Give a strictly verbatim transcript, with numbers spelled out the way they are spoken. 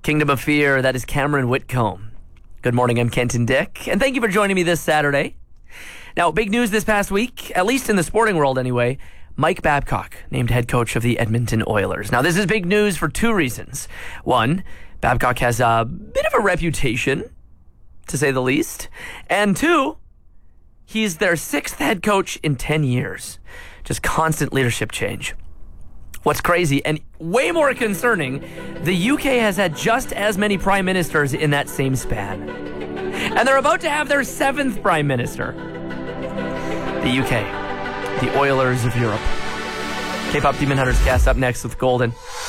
Kingdom of Fear, that is Cameron Whitcomb. Good morning, I'm Kenton Dick, and thank you for joining me this Saturday. Now, big news this past week, at least in the sporting world anyway, Mike Babcock named head coach of the Edmonton Oilers. Now, this is big news for two reasons. One, Babcock has a bit of a reputation, to say the least. And two, he's their sixth head coach in ten years. Just constant leadership change. What's crazy and way more concerning, the U K has had just as many prime ministers in that same span. And they're about to have their seventh prime minister. The U K, the Oilers of Europe. K-pop Demon Hunters cast up next with Golden.